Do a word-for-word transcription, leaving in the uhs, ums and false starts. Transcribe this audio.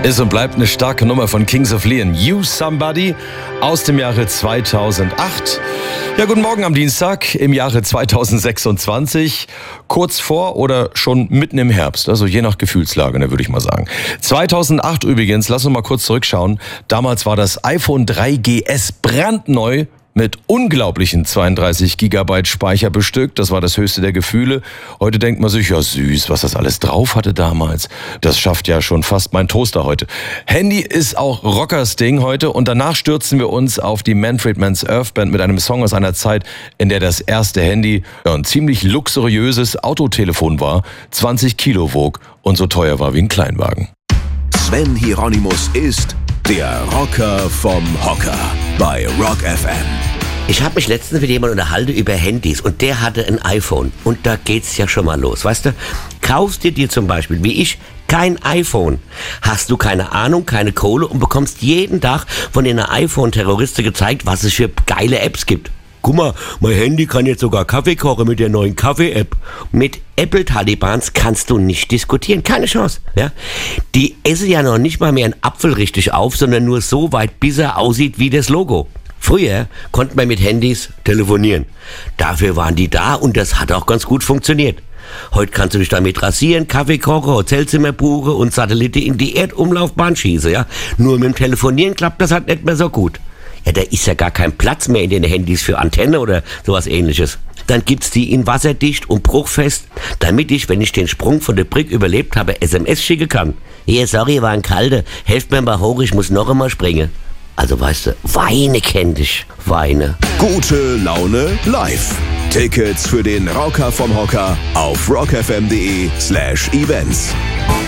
Ist und bleibt eine starke Nummer von Kings of Leon. You Somebody aus dem Jahre zweitausendacht. Ja, guten Morgen am Dienstag im Jahre zweitausendsechsundzwanzig. Kurz vor oder schon mitten im Herbst. Also je nach Gefühlslage, ne, würde ich mal sagen. zweitausendacht übrigens, lass uns mal kurz zurückschauen. Damals war das iPhone drei G S brandneu. Mit unglaublichen zweiunddreißig Gigabyte Speicher bestückt. Das war das höchste der Gefühle. Heute denkt man sich, ja süß, was das alles drauf hatte damals. Das schafft ja schon fast mein Toaster heute. Handy ist auch Rockers Ding heute. Und danach stürzen wir uns auf die Manfred Mann's Earth Band mit einem Song aus einer Zeit, in der das erste Handy ja, ein ziemlich luxuriöses Autotelefon war, zwanzig Kilo wog und so teuer war wie ein Kleinwagen. Sven Hieronymus ist der Rocker vom Hocker bei Rock F M. Ich habe mich letztens mit jemandem unterhalten über Handys und der hatte ein iPhone und da geht's ja schon mal los, weißt du? Kaufst dir dir zum Beispiel, wie ich, kein iPhone, hast du keine Ahnung, keine Kohle und bekommst jeden Tag von den iPhone-Terroristen gezeigt, was es für geile Apps gibt. Guck mal, mein Handy kann jetzt sogar Kaffee kochen mit der neuen Kaffee-App. Mit Apple-Talibans kannst du nicht diskutieren, keine Chance. Ja? Die essen ja noch nicht mal mehr einen Apfel richtig auf, sondern nur so weit, bis er aussieht wie das Logo. Früher konnte man mit Handys telefonieren. Dafür waren die da und das hat auch ganz gut funktioniert. Heute kannst du dich damit rasieren, Kaffee kochen, Hotelzimmer buchen und Satelliten in die Erdumlaufbahn schießen. Ja? Nur mit dem Telefonieren klappt das halt nicht mehr so gut. Ja, da ist ja gar kein Platz mehr in den Handys für Antenne oder sowas ähnliches. Dann gibt's die in wasserdicht und bruchfest, damit ich, wenn ich den Sprung von der Brücke überlebt habe, S M S schicken kann. Hier, sorry, war ein Kalter, helft mir mal hoch, ich muss noch einmal springen. Also weißt du, Weine kenn dich, Weine. Gute Laune live. Tickets für den Rocker vom Hocker auf rockfm.de slash events.